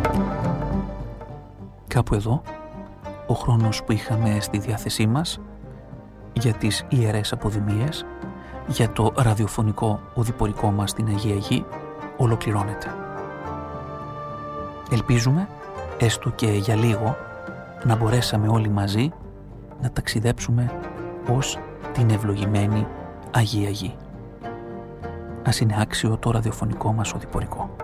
Κάπου εδώ, ο χρόνος που είχαμε στη διάθεσή μας για τις ιερές αποδημίες, για το ραδιοφωνικό οδηπορικό μας στην Αγία Γη, ολοκληρώνεται. Ελπίζουμε, έστω και για λίγο, να μπορέσαμε όλοι μαζί να ταξιδέψουμε ως την ευλογημένη Αγία Γη. Ας είναι άξιο το ραδιοφωνικό μας οδηπορικό.